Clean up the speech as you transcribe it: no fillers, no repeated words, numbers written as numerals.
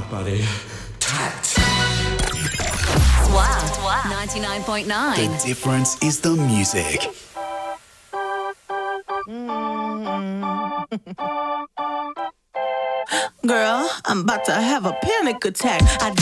buddy. Tact. Wow. 99.9. The difference is the music. Girl, I'm about to have a panic attack.